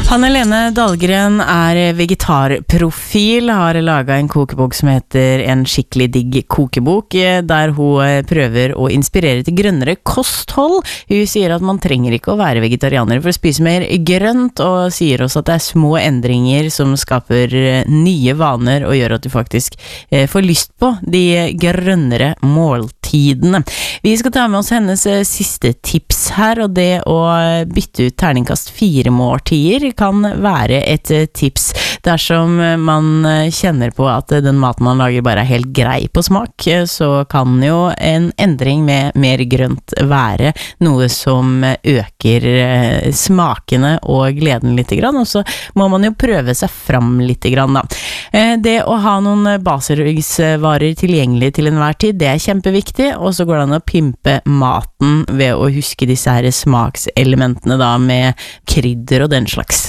Hanne-Lene Dahlgren vegetarprofil, har laget en kokebok som heter En skikkelig digg kokebok, der hun prøver å inspirere til grønnere kosthold. Hun sier at man trenger ikke å være vegetarianer for å spise mer grønt, og sier også at det små endringer som skaper nye vaner og gjør at du faktisk får lyst på de grønnere måltidene. Vi skal ta med oss hennes siste tips her, og det å bytte ut terningkast 4 måltider kan være et tips dersom man kjenner på at den maten man lager bare helt grei på smak. Så kan jo en endring med mer grønt være noe som øker smakene og gleden litt grann, og så må man jo prøve seg fram litt grann da. Det å ha noen basisvarer tilgjengelig til enhver tid, det kjempeviktig, og så går det an å pimpe maten ved å huske disse her smakselementene da, med krydder og den slags.